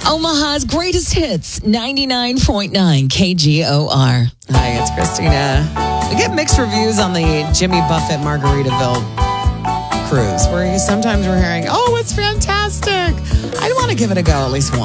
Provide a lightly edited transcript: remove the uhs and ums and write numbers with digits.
Omaha's greatest hits, 99.9 KGOR. Hi, it's Christina. We get mixed reviews on the Jimmy Buffett Margaritaville cruise, where sometimes we're hearing, oh, it's fantastic. I want to give it a go at least once.